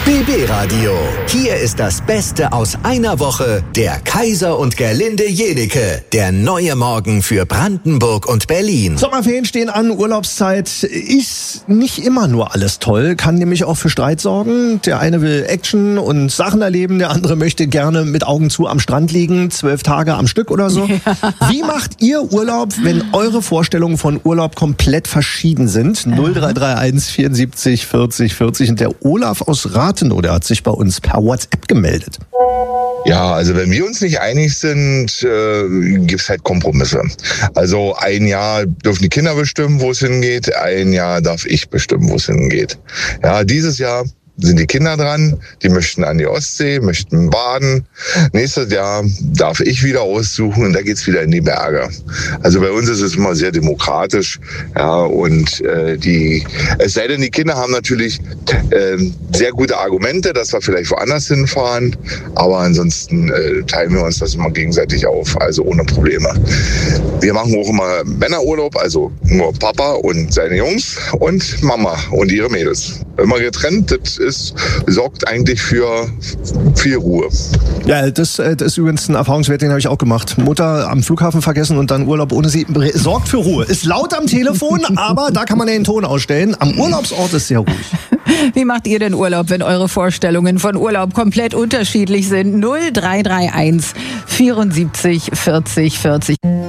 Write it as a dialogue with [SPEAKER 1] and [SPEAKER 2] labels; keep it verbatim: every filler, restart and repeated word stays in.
[SPEAKER 1] B B-Radio. Hier ist das Beste aus einer Woche. Der Kaiser und Gerlinde Jenecke. Der neue Morgen für Brandenburg und Berlin.
[SPEAKER 2] Sommerferien stehen an, Urlaubszeit. Ist nicht immer nur alles toll, kann nämlich auch für Streit sorgen. Der eine will Action und Sachen erleben, der andere möchte gerne mit Augen zu am Strand liegen, zwölf Tage am Stück oder so. Ja. Wie macht ihr Urlaub, wenn eure Vorstellungen von Urlaub komplett verschieden sind? null drei drei eins vierundsiebzig vierzig vierzig. Und der Olaf aus Rathenow, der hat sich bei uns per WhatsApp gemeldet.
[SPEAKER 3] Ja, also wenn wir uns nicht einig sind, äh, gibt's halt Kompromisse. Also ein Jahr dürfen die Kinder bestimmen, wo es hingeht, ein Jahr darf ich bestimmen, wo es hingeht. Ja, dieses Jahr sind die Kinder dran, die möchten an die Ostsee, möchten baden. Nächstes Jahr darf ich wieder aussuchen und da geht's wieder in die Berge. Also bei uns ist es immer sehr demokratisch, ja, und äh, die, es sei denn, die Kinder haben natürlich äh, sehr gute Argumente, dass wir vielleicht woanders hinfahren, aber ansonsten äh, teilen wir uns das immer gegenseitig auf, also ohne Probleme. Wir machen auch immer Männerurlaub, also nur Papa und seine Jungs und Mama und ihre Mädels. Immer getrennt, das ist, sorgt eigentlich für viel Ruhe.
[SPEAKER 2] Ja, das, das ist übrigens ein Erfahrungswert, den habe ich auch gemacht. Mutter am Flughafen vergessen und dann Urlaub ohne sie. Sorgt für Ruhe. Ist laut am Telefon, aber da kann man ja den Ton ausstellen. Am Urlaubsort ist sehr ruhig.
[SPEAKER 4] Wie macht ihr denn Urlaub, wenn eure Vorstellungen von Urlaub komplett unterschiedlich sind? null drei drei eins vierundsiebzig vierzig vierzig.